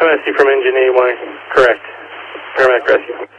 John Essie from Engine A1, correct. Paramedic Rescue.